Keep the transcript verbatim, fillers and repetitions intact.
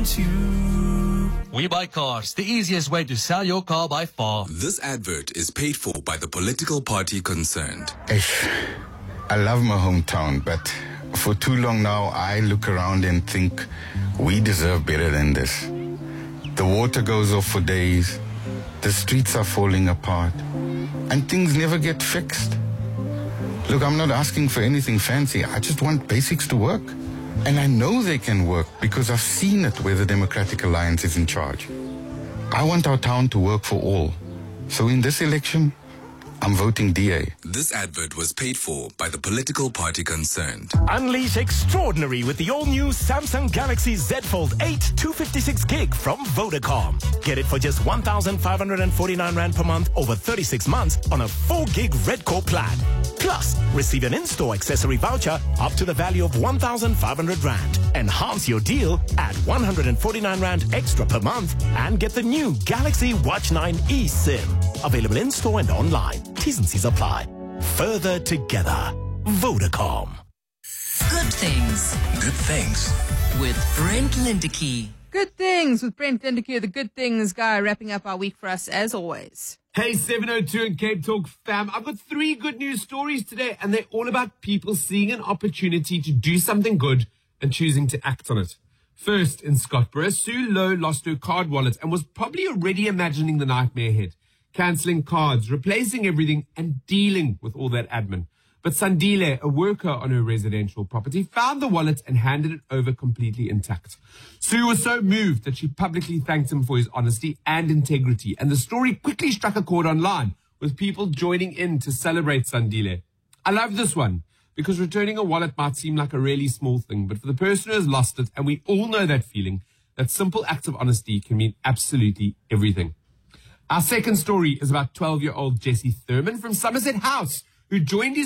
We Buy Cars, the easiest way to sell your car by far. This advert is paid for by the political party concerned. Ish, I love my hometown, but for too long now, I look around and think we deserve better than this. The water goes off for days, the streets are falling apart, and things never get fixed. Look, I'm not asking for anything fancy. I just want basics to work. And I know they can work because I've seen it where the Democratic Alliance is in charge. I want our town to work for all. So in this election, I'm voting D A. This advert was paid for by the political party concerned. Unleash extraordinary with the all-new Samsung Galaxy Z Fold eight two fifty-six gig from Vodacom. Get it for just one thousand five hundred forty-nine rand per month over thirty-six months on a four gig Red Core plan. Plus, receive an in-store accessory voucher up to the value of one thousand five hundred rand. Enhance your deal at one hundred forty-nine rand extra per month and get the new Galaxy Watch nine eSIM. Available in-store and online. T's and C's apply. Further together. Vodacom. Good things. Good things. With Brent Lindecky. Good things with Brent Lindecky, the Good Things guy, wrapping up our week for us as always. Hey, seven oh two and Cape Talk fam. I've got three good news stories today, and they're all about people seeing an opportunity to do something good and choosing to act on it. First, in Scottsboro, Sue Lowe lost her card wallet and was probably already imagining the nightmare ahead. Cancelling cards, replacing everything, and dealing with all that admin. But Sandile, a worker on her residential property, found the wallet and handed it over completely intact. Sue was so moved that she publicly thanked him for his honesty and integrity, and the story quickly struck a chord online, with people joining in to celebrate Sandile. I love this one, because returning a wallet might seem like a really small thing, but for the person who has lost it, and we all know that feeling, that simple act of honesty can mean absolutely everything. Our second story is about twelve-year-old Jesse Thurman from Somerset House, who joined his